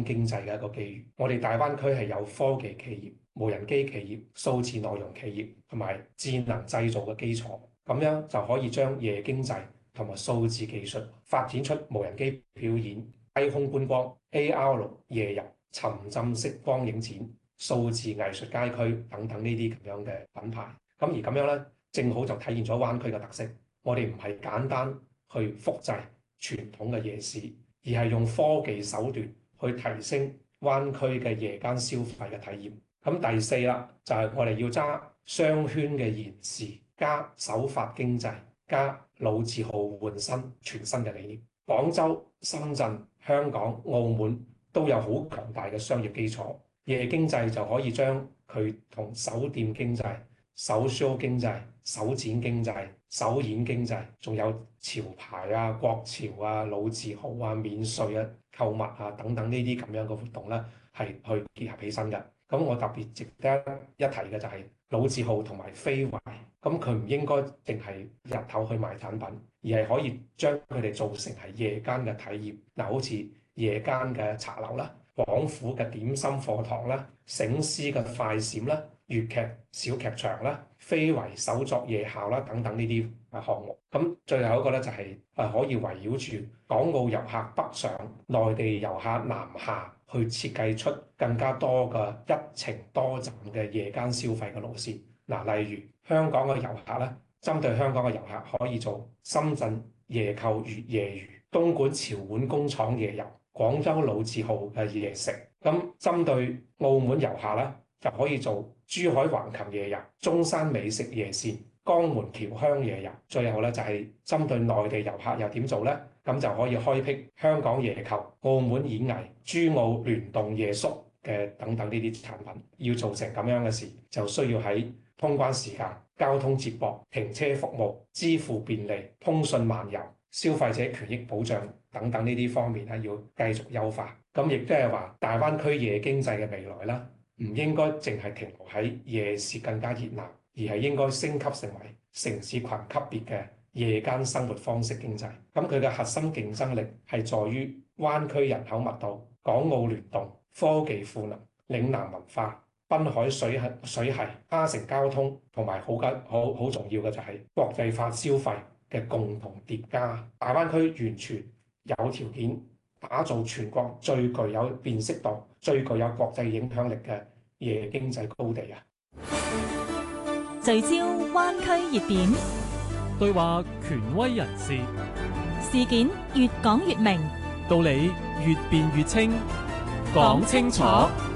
經濟嘅一個機遇。我哋大灣區係有科技企業、無人機企業、數字內容企業同埋智能製造嘅基礎，咁樣就可以將夜經濟同埋數字技術發展出無人機表演、低空觀光、AR 夜遊、沉浸式光影展、數字藝術街區等等呢啲咁樣嘅品牌。咁而咁樣咧，正好就體現咗灣區嘅特色。我哋唔係簡單去複製傳統嘅夜市，而係用科技手段去提升灣區嘅夜間消費嘅體驗。咁第四啦，就係我哋要揸雙圈嘅延時加手法經濟加老字號換新全新嘅理念。廣州、深圳、香港、澳門都有好強大嘅商業基礎，夜經濟就可以將佢同酒店經濟、首 show 經濟、首展經濟、首演經濟，仲有潮牌啊、國潮啊、老字號啊、免稅啊、購物啊等等呢啲咁樣嘅活動咧，係去結合起身嘅。咁我特別值得一提嘅就係老字號同埋非遺，咁佢唔應該淨係日頭去賣產品，而係可以將佢哋做成係夜間嘅體驗。嗱，好似夜間嘅茶樓啦、廣府嘅點心課堂啦、醒獅嘅快閃啦、粵劇小劇場啦、非遺手作夜校啦等等呢啲項目。咁最後一個咧就係可以圍繞住港澳遊客北上、內地遊客南下，去設計出更加多嘅一程多站嘅夜間消費嘅路線。嗱，例如香港嘅遊客咧，針對香港嘅遊客可以做深圳夜購粵夜娛、東莞潮碗工廠夜遊、廣州老字號嘅夜食。咁針對澳門遊客咧，就可以做珠海橫琴夜遊、中山美食夜線、江門僑鄉夜遊。最後咧就係針對內地遊客又點做咧？咁就可以開闢香港夜購、澳門演藝、珠澳聯動夜宿嘅等等呢啲產品。要做成咁樣嘅事，就需要喺通關時間、交通接駁、停車服務、支付便利、通訊漫遊、消費者權益保障等等呢啲方面咧，要繼續優化。咁亦都係話，大灣區夜經濟嘅未來啦，唔應該淨係停留喺夜市更加熱鬧，而係應該升級成為城市群級別嘅夜間生活方式經濟。咁佢嘅核心競爭力係在於灣區人口密度、港澳聯動、科技賦能、嶺南文化、濱海水系、跨城交通，同埋好重要嘅就係國際化消費嘅共同疊加。大灣區完全有條件打造全國最具有辨識度、最具有國際影響力嘅夜經濟高地啊！ 聚焦灣區熱點， 對話權威人士， 事件越講越明， 道理越辯越清，講清楚。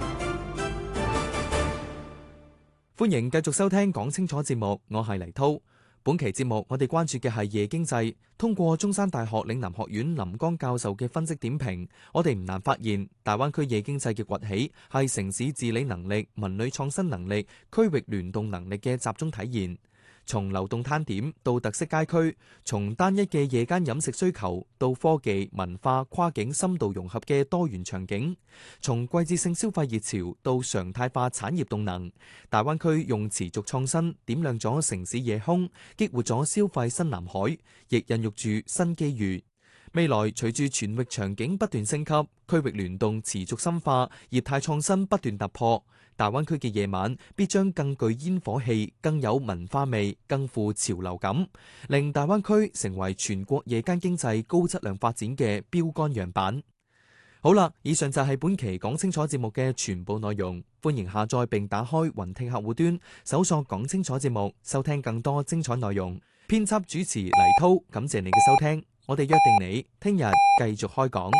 歡迎繼續收聽講清楚節目，我係黎濤。本期節目我哋關注嘅係夜經濟。通過中山大學嶺南學院林江教授嘅分析點評，我哋唔難發現大灣區夜經濟嘅崛起係城市治理能力、文旅創新能力、區域聯動能力嘅集中體現。從流動攤點到特色街區，從單一嘅夜間飲食需求到科技、文化、跨境深度融合嘅多元場景，從季節性消費熱潮到常態化產業動能，大灣區用持續創新點亮咗城市夜空，激活咗消費新藍海，亦孕育住新機遇。未來隨住全域場景不斷升級，區域聯動持續深化，業態創新不斷突破，大灣區嘅夜晚必將更具煙火氣、更有文化味、更富潮流感，令大灣區成為全國夜間經濟高質量發展嘅標杆樣板。好啦，以上就係本期講清楚節目嘅全部內容。歡迎下載並打開雲聽客戶端，搜索講清楚節目，收聽更多精彩內容。編輯主持黎濤，感謝你嘅收聽。我哋約定你聽日繼續開講。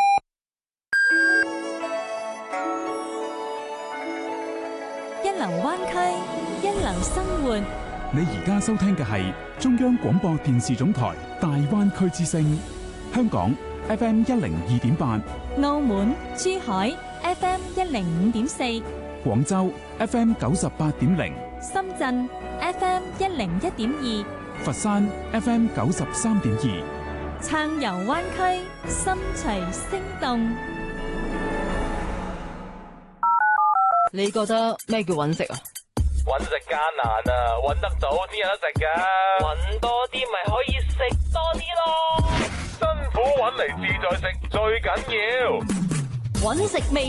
一流灣區，一流生活。 你而家收聽嘅係中央廣播電視總台大灣區之聲，香港 FM 102.8， 澳門、珠海 FM 105.4， 廣州 FM 98.0， 深圳 FM 101.2， 佛山 FM 93.2。 暢遊灣區，心隨聲動。 你覺得咩叫揾食啊？ 揾食艱難啊，揾得到先有得食噶。 揾多啲咪可以食多啲咯。 辛苦揾嚟自在食最緊要。 揾食未